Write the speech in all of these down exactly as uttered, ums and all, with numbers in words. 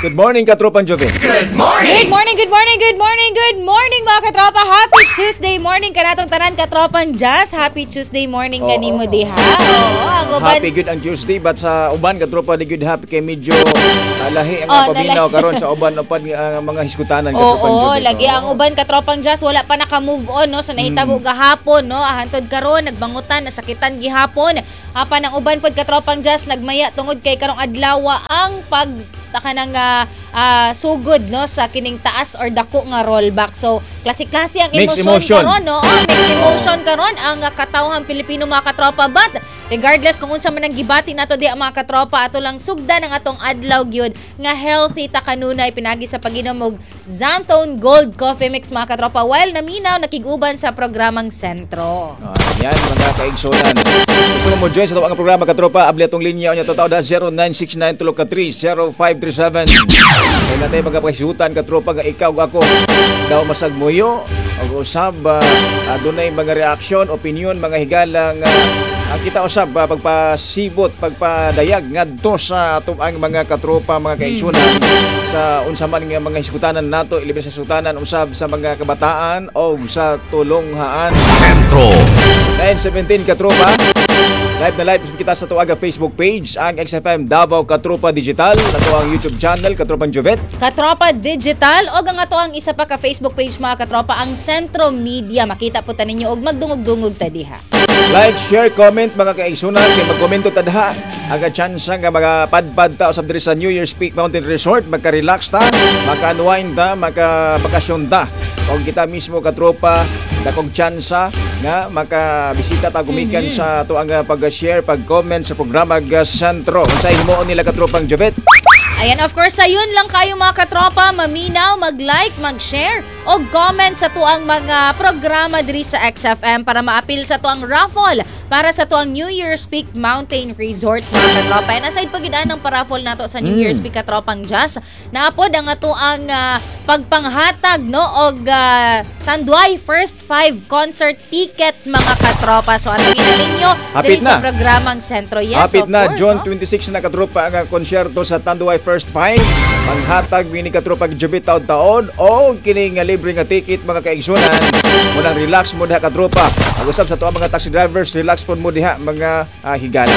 Good morning, katropang Joven. Good morning! Good morning, good morning, good morning, good morning mga katropa. Happy Tuesday morning kanatong tanan katropang Jazz. Happy Tuesday morning Oo. kanimo diha. Oo, ang uban. Happy good ang Tuesday, but sa uban katropa ni good happy kay medyo uh, lahi ang Oh, paminaw nalahi. karon sa uban upan uh, mga hiskutanan katropang Oo, Joven. lagi ang uban katropang Jazz wala pa naka-move on no sa nahitabo gahapon no. Ahantod karon nagbangutan nasakitan gihapon. Apan ang uban pod katropang Jazz nagmaya tungod kay karong adlaw ang pag taka ng uh, uh, sugod no sa kining taas or dako nga rollback. So klase-klase ang Mixed emotion. emosyon karon no. Oh, mixed emotion karon ang uh, katawhang Pilipino mga katropa, but regardless kung unsa man ang gibati nato di ang mga katropa, ato lang sugdan ang atong adlaw gyud nga healthy ta kanunay pinagi sa pag-inom og Xantone Gold Coffee Mix mga katropa while naminaw nakig-uban sa programang Sentro. Ah, yan mga kaigsonan. Gusto mo join sa ito ang programa katropa, abli atong linya nya totoo da zero nine six nine two three zero five three seven. Kaya natin magkapakisutan katropa nga ikaw ug ako daw masag muyo o usab uh, adunay mga reaksyon, opinion, mga higalang uh, ang kita usab uh, pagpasibot, pagpadayag ngadto sa ato ang mga katropa, mga kaigsunan sa unsa man nga mga hiskutanan nato, ilibin sa sutanan usab sa mga kabataan o sa tulonghaan. Sentro. nine seventeen katropa. Live na live kita sa tuwaga Facebook page, ang X F M Davao Katropa Digital, nato ang YouTube channel Katropang Jovet. Katropa Digital o ang ato ang isa pa ka Facebook page mga katropa ang Sentro Media. Makita po ta ninyo og magdungog-dungog ta diha. Like, share, comment mga kaigsunan, kay magkomento ta daha. Aga chance nga mga padpad ta usab diri sa New Year's Peak Mountain Resort, magka-relax ta, maka-unwind ta, maka-bakasyon ta. Og kita mismo katropa dakog tsansa nga makabisita ta gumikan mm-hmm. sa ato ang pag-share, pag-comment sa programa ga Sentro. Sa himuon nila katropang Jovet. Ayan, of course, ayun lang kayo mga katropa, maminaw, mag-like, mag-share o comment sa tuang mga programa diri sa X F M para ma-appeal sa tuang raffle para sa tuang New Year's Peak Mountain Resort mga katropa. And aside pagidaan ng paraffle nato sa New mm. Year's Peak katropang Jazz, naapod ang ato ang uh, pagpanghatag no og uh, Tanduay First Five concert ticket mga katropa. So atong ninyo diri sa programang Sentro. Yes, Hapit of na, course. June oh. twenty-six na katropa ang konsyerto sa Tanduay First Five. Panghatag mini katropa Jovet taon-taon o kini nga libre nga ticket mga kaigsunan. Munang relax mo diha katropa. Ang usab sa tuwa mga taxi drivers, relax po mo diha mga uh, higala.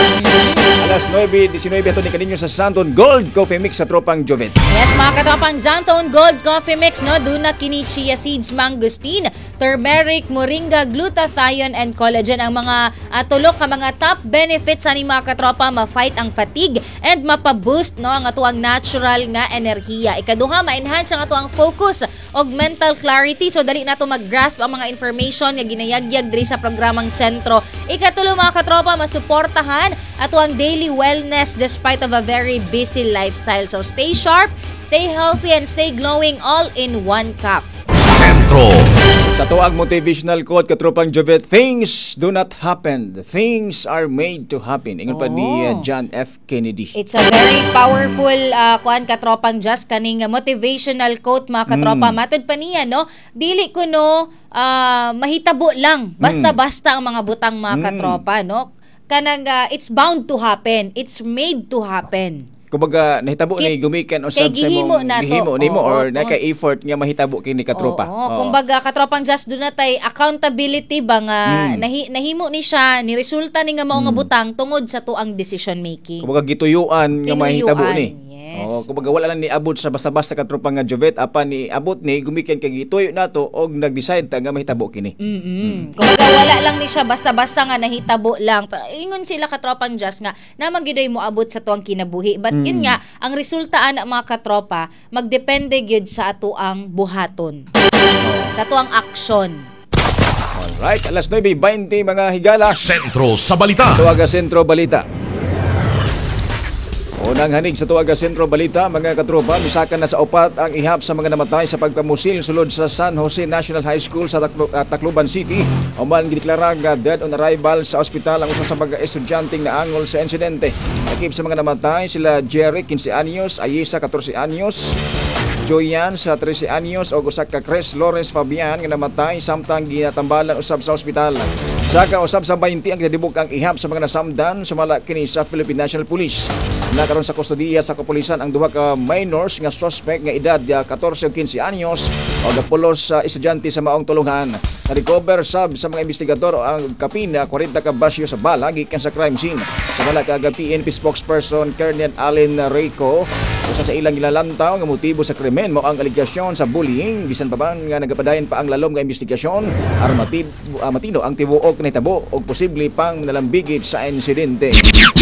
Alas nine nineteen ato ni kaninyo sa Xantone Gold Coffee Mix sa tropang Jovet. Yes, mga katropang Xantone Gold Coffee Mix, no? Doon na kini chia seeds, mangosteen, turmeric, moringa, glutathione, and collagen. Ang mga uh, tulok ka mga top benefits ani mga katropa, ma-fight ang fatigue and mapa-boost no ang atuang natural nga enerhiya. Ikaduha, ma-enhance ang atuang focus og mental clarity. So dali nato mag-grasp ang mga information nga ginayagyag diri sa programang Sentro. Ikatulo mga katropa, masuportahan atuang daily wellness despite of a very busy lifestyle. So stay sharp, stay healthy, and stay glowing all in one cup. Sentro. Sa tuwag motivational quote katropang Jovet, things do not happen, things are made to happen. Ingon pa ni uh, John F. Kennedy. It's a very powerful uh, kuan katropang Just kaning uh, motivational quote mga katropa. Mm. Matod pa niya no, dili ko no uh, mahitabo lang basta-basta ang mga butang mga Mm. katropa no. Kanang uh, it's bound to happen, it's made to happen. Kumbaga nahitabo ni gumikan usab sa gihimo imong na to. gihimo nimo Oo, or oo, naka-effort nga mahitabo kini katropa. Oo, oo. Kumbaga katropang Just do na tay accountability ba nga Mm. nahi, nahimo ni siya ni resulta ni nga mao nga Mm. butang tungod sa tuang decision making. Kumbaga gituyuan nga mahitabo ni. Yes. Oh, kumbaga wala lang ni abot sa basta-basta katropang nga Jovet, apan ni abot ni gumikan kay gituyo nato og nag-decide ta nga mahitabo kini. Mm. Kumbaga wala lang ni siya basta-basta nga nahitabo lang. Ingon sila katropang Just nga na magiday mo abot sa tuang kinabuhi. But Mm. yun nga, ang resulta ana mga katropa, magdepende gyud sa ato ang buhaton. Sa tuang aksyon. Alright, alas nine twenty mga higala. Sentro sa balita. Tuwaga Sentro Balita. Unang hanig sa Tuwaga Sentro Balita, mga katropa, misakan na sa upat ang ihap sa mga namatay sa pagpamusil sulod sa San Jose National High School sa Taclo- uh, Tacloban City. Human gideklara nga dead on arrival sa ospital ang usa sa mga estudyanteng naangol sa insidente. Nakip sa mga namatay sila Jerry, fifteen anyos, Ayesa, fourteen anyos, Joyan sa thirteen anyos o usa ka Chris Lawrence Fabian nga namatay samtang ginatambalan usab sa ospital. Saka usab sa twenty ang gidibuk ang ihap sa mga nasamdan sumala kini sa Philippine National Police. Nakaroon sa kustodiya sa kapulisan ang duha ka minors nga suspect nga edad uh, fourteen ug fifteen anyos o gapulos uh, estudyante sa maong tulungan. Na-recover sab sa mga investigador ang kapina forty ka basyo sa bala gikan sa crime scene. Sa bala kag P N P spokesperson Colonel Allen Rico, usa sa ilang gilalantaw nga motibo sa krimen mo ang aligasyon sa bullying bisan pa man nga nagapadayon pa ang lalom nga investigasyon aron matib- uh, matino ang tibuok na hitabo og posible pang nalambigit sa insidente.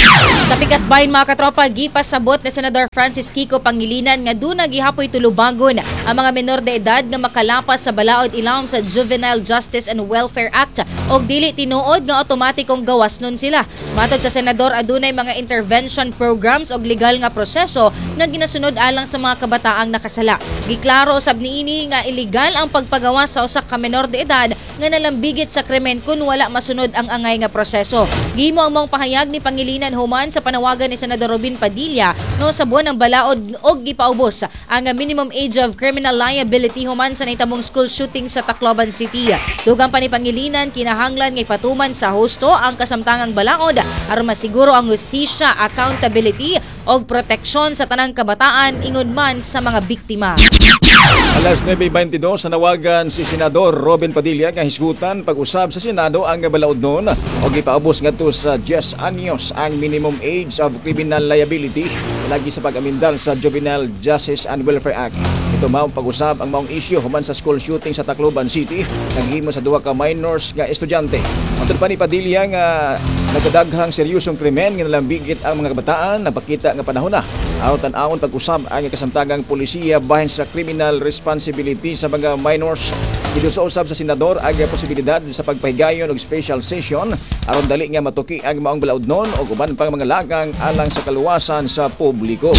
Sa Pikasbayan mga katropa, gipasabot ni Senador Francis Kiko Pangilinan nga duna gihapoy tulubagon ang mga menor de edad nga makalapas sa balaod ilawom sa Juvenile Justice and Welfare Act og dili tinuod nga otomatikong gawas nun sila. Matod sa senador, adunay mga intervention programs og legal nga proseso nga ginasunod alang sa mga kabataang nakasala. Giklaro usab niini nga illegal ang pagpagawas sa usa ka menor de edad nga nalambigit sa krimen kung wala masunod ang angay nga proseso. Gimo ang mong pahayag ni Pangilinan human sa panawagan ni Senador Robin Padilla nga usabon ang balaod og gipaubos ang minimum age of criminal liability human sa nahitambong school shooting sa Tacloban City. Dugang pa ni Pangilinan, kinahanglan nga ipatuman sa husto ang kasamtangang balaod aron masiguro ang hustisya, accountability og proteksyon sa tanang kabataan ingon man sa mga biktima. Alas nine twenty-two sa nawagan si Senador Robin Padilla nga hisgutan pag-usab sa Senado ang balaod nun og ipaubos ngadto sa ten anyos ang minimum age of criminal liability lagi sa pag-amendar sa Juvenile Justice and Welfare Act. Ito mao pag-usab ang maong issue human sa school shooting sa Tacloban City naghimo sa duha ka minors nga estudyante. Matod pa ni Padilla nga nagadaghang seryosong krimen nga nalambigit ang mga kabataan napakita nga panahon na aw-tan-awon pag-usab ang kasamtangang polisiya bahin sa criminal responsibility sa mga minors. Gidusa-usab sa senador ang posibilidad sa pagpahigayon og special session aron dali nga matuki ang maong balaod nun og uban pang mga lagang alang sa kaluwasan sa publiko.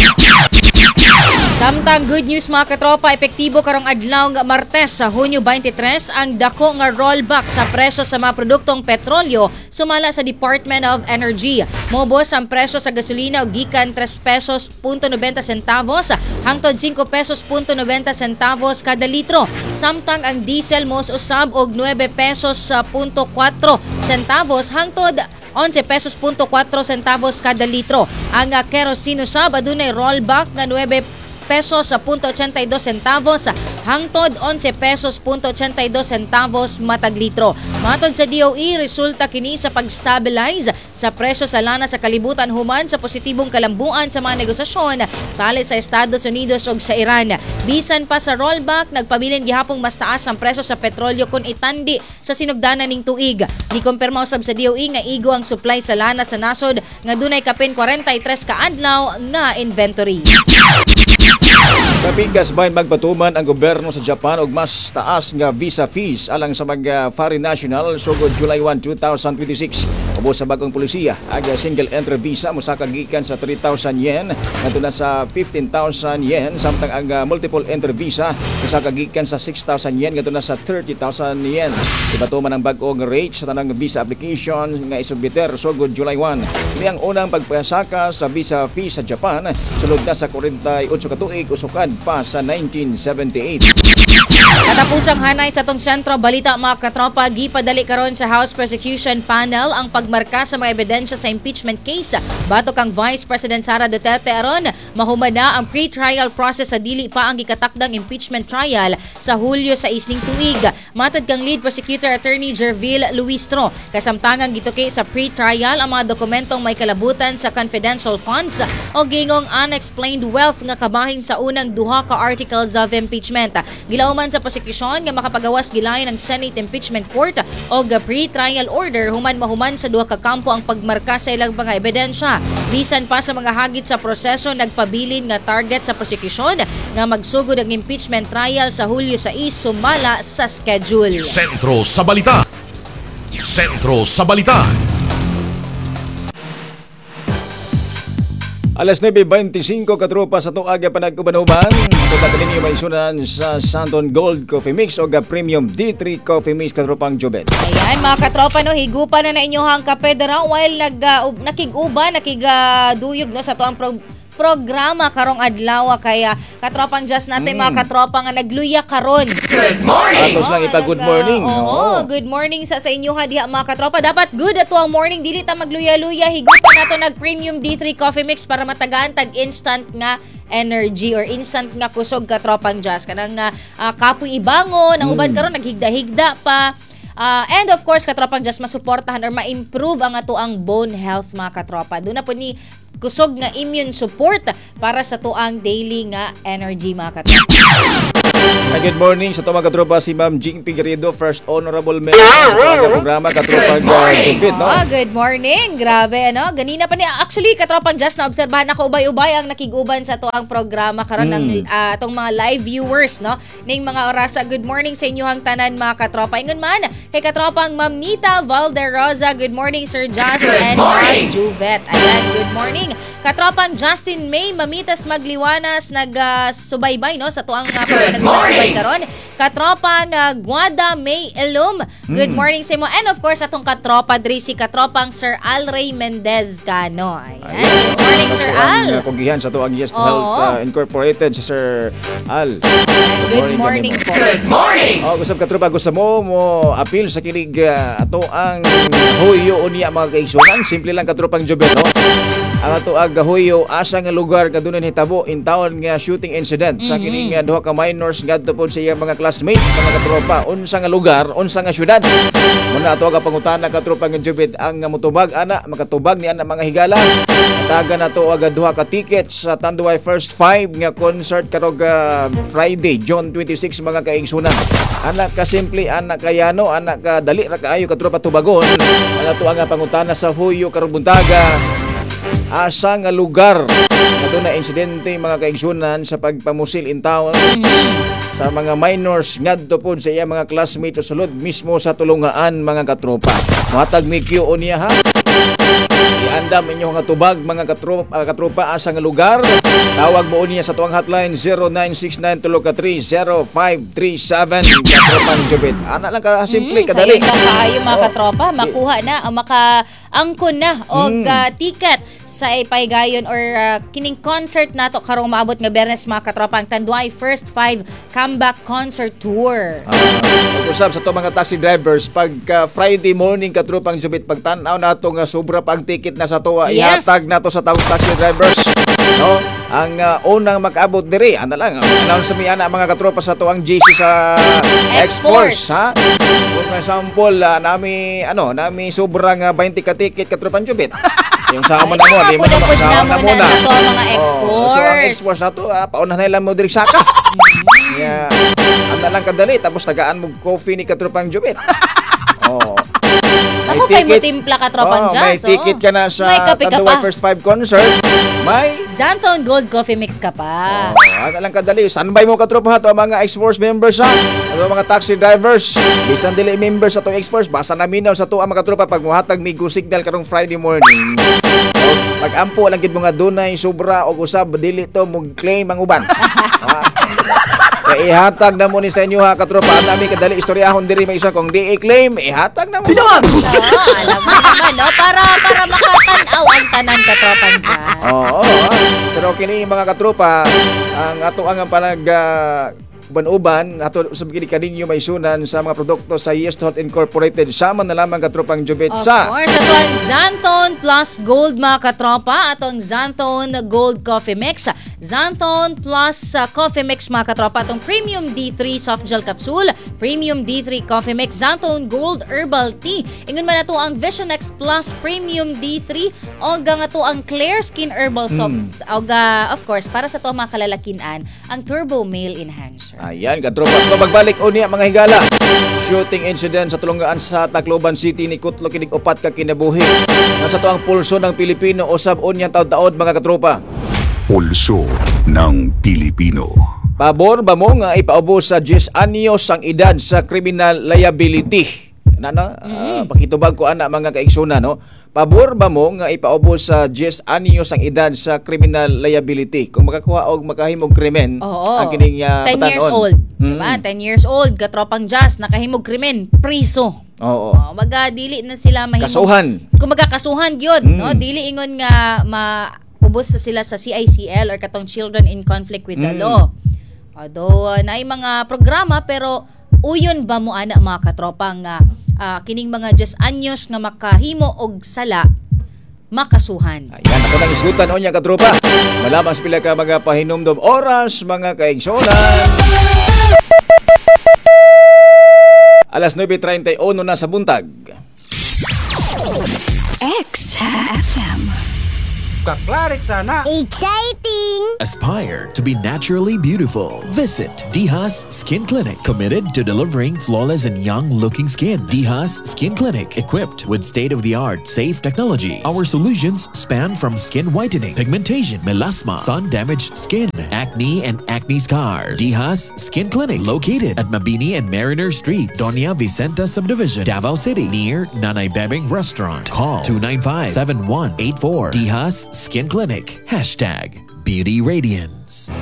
Samtang good news mga katropa, epektibo karong adlaw nga Martes sa Hunyo twenty-three ang dako nga rollback sa presyo sa mga produktong petrolyo sumala sa Department of Energy. Mobos ang presyo sa gasolina og gikan three pesos punto noventa centavos hangtod five pesos punto noventa centavos kada litro. Samtang ang diesel mos usab og nine pesos punto four centavos hangtod eleven pesos punto four centavos kada litro. Ang kerosene usab adunay rollback nga nine pesos punto eighty-two centavos hangtod eleven pesos punto eighty-two centavos matag litro. Matod sa D O E, resulta kini sa pag-stabilize sa presyo sa lana sa kalibutan human sa positibong kalambuan sa mga negosasyon tali sa Estados Unidos ug sa Iran. Bisan pa sa rollback, nagpabilin gihapong mas taas ang presyo sa petrolyo kung itandi sa sinugdanan ning tuig. Gikumpirma usab sa D O E nga igo ang supply sa lana sa nasod nga dunay kapin forty-three ka adlaw nga inventory. Sa Pikasbayan magpatuman ang gobyerno sa Japan og mas taas nga visa fees alang sa mga foreign national sugod July first, twenty twenty-six. Ubos sa bagong polisiya, ang single entry visa mosaka gikan sa three thousand yen ngadto na sa fifteen thousand yen samtang ang uh, multiple entry visa mosaka gikan sa six thousand yen ngadto na sa thirty thousand yen. Ibatuman ang bag-ong rate sa tanang visa application nga isubiter sugod July first. Ini ang unang pagpasaka sa visa fee sa Japan sulod na sa forty-eight ka tuig usukan pa sa nineteen seventy-eight. Katapusang hanay sa tong sentro balita mga katropa, gipadali karon sa House Prosecution Panel ang pagmarka sa mga ebidensya sa impeachment case batok kang Vice President Sara Duterte aron mahumana na ang pre-trial process sa dili pa ang gikatakdang impeachment trial sa Hulyo sa isning tuig. Matod kang Lead Prosecutor Attorney Jervil Luistro, kasamtangang gituki sa pre-trial ang mga dokumentong may kalabutan sa confidential funds o gingong unexplained wealth nga kabahin sa unang duha ka articles of impeachment. Gilauman sa prosekusyon nga makapagawas gilayon ng Senate Impeachment Court o pre-trial order human mahuman sa duha ka kampo ang pagmarka sa ilang mga ebidensya. Bisan pa sa mga hagit sa proseso, nagpabilin nga target sa prosekusyon nga magsugod ang impeachment trial sa Hulyo sais sumala sa schedule. Sentro sa Balita. Sentro sa Balita. Alas nine twenty-five katropa sa tuaga panagkubanuban. Pagkatali niyo may sunan sa Santon Gold Coffee Mix o Premium D three Coffee Mix katropang Jobet. Ayan mga katropa, no, higupan na na inyohang kape dara while nag, uh, nakig-uba, nakig-duyog no, sa tuang pro- programa karong adlaw kaya katropang just natin Mm. mga katropa nga nagluya karon. Atos lang ipa good morning. Oo, Oo. good morning sa sa inyo ha diha mga katropa. Dapat good ato ang morning dili ta magluya-luya. Higupan nato nag Premium D three Coffee Mix para matagaan tag instant nga energy or instant nga kusog katropang just kanang uh, uh, kapoy ibangon ang uban karon naghigda-higda pa. Uh, and of course, katropang just masuportahan or ma-improve ang ato ang bone health mga katropa. Doon na po ni kusog nga immune support para sa tuang daily nga energy mga katropa. Ay, good morning sa mga katropa si Ma'am Jing Figueredo, first honorable member sa mga programa katropang Jupit, no? Oh, good morning. Grabe, ano? Ganina pa ni actually katropang just na obserbahan ako ubay-ubay ang nakiguban sa tuang programa karon ng uh, tong mga live viewers, no? Ning mga orasa. Good morning sa inyong tanan mga katropa. Ingon man kay katropang Ma'am Nita Valderosa. Good morning Sir Just and Ma'am Juvet. Ayan, good morning. Katropang Justin May Mamitas Magliwanas nag-subaybay uh, no sa tuang uh, pag-subaybay karon. Katropang uh, Guada May Elum. Good morning sa imo. And of course atong katropa diri si katropang Sir Al Ray Mendez Cano. Ayan. Good morning Sir Al. Ang kugihan sa tuang Yes Oo. Health uh, Incorporated si Sir Al. Good morning po. Oh, gusto ka tropa gusto mo mo appeal sa kilig uh, ato ang huyo unya mga kaigsunan. Simple lang katropang Jubet, no? Ang ato ang gahuyo asa nga lugar kadunay hitabo in town nga shooting incident sa kining nga duha ka minors ngadto pod sa iyang mga classmates mga katropa unsa nga lugar unsa nga syudad muna ato ang pangutana katropa nga Jubit ang nga motubag ana makatubag ni ana mga higala taga na to aga duha ka tickets sa Tanduay First Five nga concert karog uh, Friday June twenty-six mga kaigsunan anak ka simple anak kayano anak ka dali ra kaayo katropa tubagon ana to ang pangutana sa huyo karong buntaga asa nga lugar na doon na insidente mga kaigsunan sa pagpamusil in town sa mga minors ngadto pod sa iya mga classmates o sulod mismo sa tulungaan mga katropa. Matag mi Q o niya ha. Iandam inyo nga tubag mga katropa, uh, katropa asa nga lugar. Tawag mo niya sa tuwang hotline zero nine six nine two three zero five three seven katropang Jubit. Ana lang ka simple Mm, kadali. Sayang na kayo mga Oh. katropa. Makuha na o maka-angkon na og Mm. uh, ticket sa ipaygayon or uh, kining concert nato karong maabot nga Bernes mga katropa ang Tanduay First Five Comeback Concert Tour. Uh, usab sa to mga taxi drivers pagka Friday morning katropang Jubit pagtan-aw nato nga sobra pag ticket na sa tuwa Yes. ihatag nato sa taong taxi drivers no ang uh, unang mag-abot diri ana lang announce mi ana mga katropa sa tuang J C sa X-Force. X-Force ha kung example uh, nami ano nami sobrang uh, twenty ka ticket katropang Jubit yung sama na mo Ay, di mo mapudapod na sama muna sa to ang mga Oh, so ang X-Force. X-Force na to ah, pauna na ilang mo diri saka yeah ana lang kadali tapos tagaan mo coffee ni katropang Jubit oh Ako kay mo timpla katropang oh, may jazz. ticket ka na sa May kape ka Tanduay pa. First Five concert. May Zanton Gold Coffee Mix ka pa. oh, ano lang kadali. Standby mo katropa ha to ang mga X-Force members ha. Ano mga taxi drivers. Bisan dili members sa to X-Force basta naminaw sa to ang mga katropa pag muhatag may go signal karong Friday morning. Oh, pag ampo lang gid mga dunay sobra og usab dili to mo claim ang uban. Ha? Kaya ihatag na mo ni sa inyo ha katropa. Nami kadali istoryahon diri may isa kung di i-claim ihatag na mo. Oo, alam mo naman, no? Para, para makatanaw ang tanan katropang jazz. Oo, ah. Pero kini mga katropa, ang ato ang panag uh, uban-uban ato sa bigini kaninyo may sunan sa mga produkto sa Yes Health Incorporated sama na lamang katropang Jubit Of sa course, ito ang Zanton Plus Gold mga katropa. Ito ang Zanton Gold Coffee Mix. Zanton Plus uh, Coffee Mix mga katropa. Itong Premium D three Soft Gel Capsule, Premium D three Coffee Mix, Zanton Gold Herbal Tea. Ingon man na ito ang Vision X Plus Premium D three o nga ito ang Clear Skin Herbal Soap. Mm. O ga, of course, para sa ito mga kalalakinan, ang Turbo Male Enhancer. Ayan, katropa. So magbalik unya mga higala. Shooting incident sa tulungaan sa Tacloban City ni Kutlo kinig upat ka kinabuhi. Nasa to ang pulso ng Pilipino usab unya taud-taod mga katropa. Pulso ng Pilipino. Pabor ba mo nga ipaubos sa diyes anyos ang edad sa criminal liability? Nana, uh, pakitubag ko ana mga kaigsunan, no? Pabor ba mo nga ipaubos sa diyes anyos ang edad sa criminal liability? Kung makakuha og makahimog krimen, Oo. ang kining uh, ten years patanon. old. Mm. Diba? ten years old, katropang jazz, nakahimog krimen, priso. Oo. Oh, maga dili na sila mahimog. Kasuhan. Kung magkakasuhan gyud, Mm. no? Dili ingon nga ma ubos sa sila sa C I C L or katong Children in Conflict with the Mm. Law. Although uh, naay mga programa pero uyon ba mo ana mga katropa nga uh, kining mga just anyos nga makahimo og sala makasuhan. Ayan, ako nang isgutan o niya katropa. Malamang sa pila ka mga pahinumdom oras, mga kaigsonan. Alas nine treinta y uno na sa buntag. X F M. Kaklarit sana. Exciting! Aspire to be naturally beautiful. Visit Dihas Skin Clinic, committed to delivering flawless and young-looking skin. Dihas Skin Clinic, equipped with state-of-the-art safe technology. Our solutions span from skin whitening, pigmentation, melasma, sun-damaged skin, acne and acne scars. Dihas Skin Clinic, located at Mabini and Mariner Street, Doña Vicenta Subdivision, Davao City, near Nanay Bebeng Restaurant. Call two nine five, seven one eight four. Dihas Skin Clinic. Hashtag Beauty Radiance.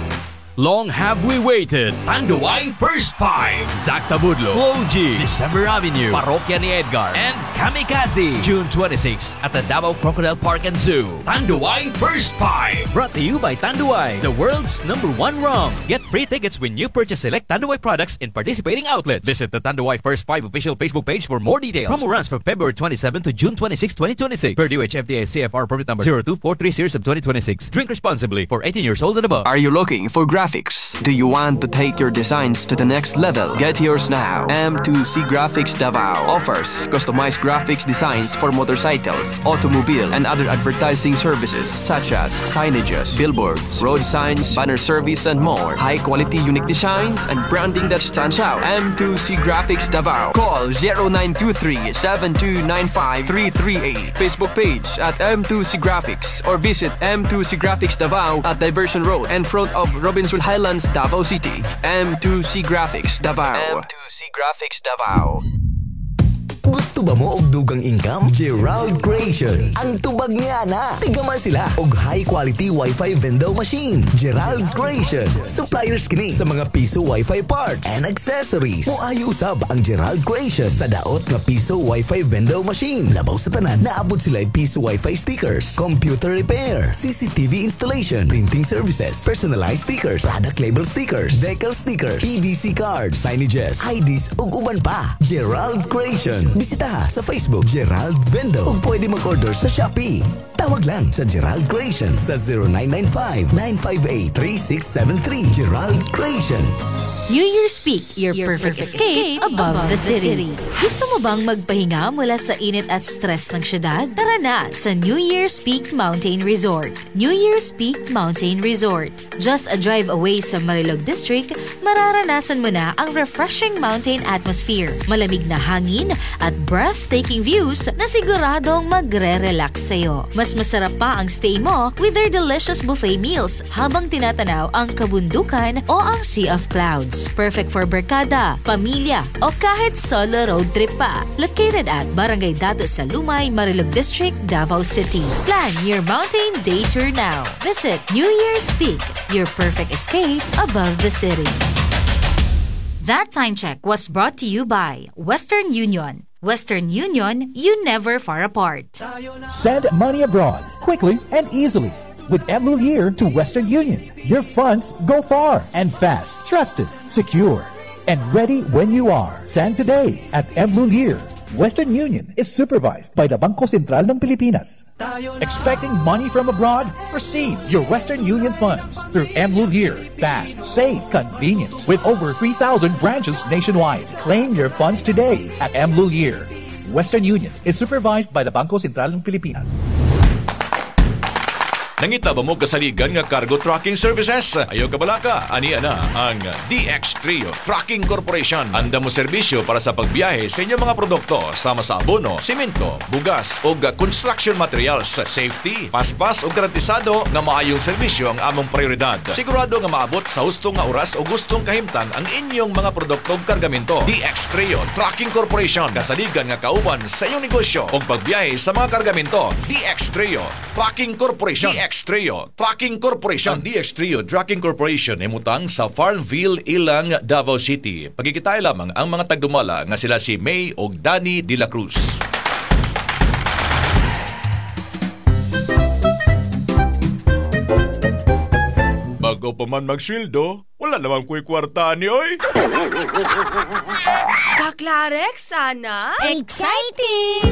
Long have we waited. Tanduay First Five. Zac Tabudlo, Flo G, December Avenue, Parokya ni Edgar, and Kamikaze. June twenty-sixth at the Davao Crocodile Park and Zoo. Tanduay First Five. Brought to you by Tanduay, the world's number one rum. Get free tickets when you purchase select Tanduay products in participating outlets. Visit the Tanduay First Five official Facebook page for more details. Promo runs from February twenty-seventh to June twenty-sixth, twenty twenty-six. Per D O H F D A C F R permit number zero two four three series of twenty twenty-six. Drink responsibly for eighteen years old and above. Are you looking for graphics? Do you want to take your designs to the next level? Get yours now. M two C Graphics Davao offers customized graphics designs for motorcycles, automobile, and other advertising services such as signages, billboards, road signs, banner service, and more. High-quality unique designs and branding that stands out. M two C Graphics Davao. Call zero nine two three, seven two nine five, three three eight. Facebook page at M two C Graphics or visit M two C Graphics Davao at Diversion Road in front of Robinson Highlands, Davao City. M two C Graphics Davao. M two C Graphics Davao. Gusto ba mo og dugang income? Gerald Creation. Ang tubag niya na. Tigaman sila og high quality Wi-Fi vendor machine. Gerald Creation. Suppliers kini sa mga piso Wi-Fi parts and accessories. Moayo usab ang Gerald Creation sa daot nga piso Wi-Fi vendor machine. Labaw sa tanan, naabot sila piso Wi-Fi stickers, computer repair, C C T V installation, printing services, personalized stickers, product label stickers, decal stickers, P V C cards, signages, I Ds ug uban pa. Gerald Creation. Bisita sa Facebook Gerald Vendo ug pwede mag-order sa Shopee. Tawag lang sa Gerald Creation sa zero nine nine five, nine five eight, three six seven three. Gerald Creation. New Year's Peak, your, your perfect, perfect escape, escape above, above the, city. the city. Gusto mo bang magpahinga mula sa init at stress ng syudad? Tara na sa New Year's Peak Mountain Resort. New Year's Peak Mountain Resort. Just a drive away sa Marilog District, mararanasan mo na ang refreshing mountain atmosphere, malamig na hangin at breathtaking views na siguradong magre-relax sa'yo. Mas masarap pa ang stay mo with their delicious buffet meals habang tinatanaw ang kabundukan o ang Sea of Clouds. Perfect for barkada, pamilya, o kahit solo road trip pa. Located at Barangay Dato sa Lumay, Marilog District, Davao City. Plan your mountain day tour now. Visit New Year's Peak, your perfect escape above the city. That time check was brought to you by Western Union. Western Union, you never far apart. Send money abroad quickly and easily with M Lulier to Western Union. Your funds go far and fast, trusted, secure, and ready when you are. Send today at M Lulier. Western Union is supervised by the Bangko Sentral ng Pilipinas. Expecting money from abroad? Receive your Western Union funds through M Lulier. Fast, safe, convenient. With over three thousand branches nationwide. Claim your funds today at M Lulier. Western Union is supervised by the Bangko Sentral ng Pilipinas. Nangita ba mo kasaligan nga cargo tracking services? Ayaw ka balaka, ani ana ang D X Trio Tracking Corporation. Anda mo serbisyo para sa pagbiyahe sa inyong mga produkto sama sa abono, simento, bugas o construction materials. Safety, paspas o garantisado nga maayong serbisyo ang among prioridad. Sigurado nga maabot sa hustong nga oras o gustong kahimtang ang inyong mga produkto o kargamento. D X Trio Tracking Corporation. Kasaligan nga kauban sa iyong negosyo o pagbiyahe sa mga kargamento. D X Trio Tracking Corporation. D X Trio Tracking Corporation. Ang D X Trio Tracking Corporation ay mutang sa Farmville, Ilang, Davao City. Pagkikitay lamang ang mga tagdumala nga sila si May o Danny de la Cruz. Bago pa man magsweldo, wala naman ko'y kwarta ni oy. Kaklarek, sana? Exciting!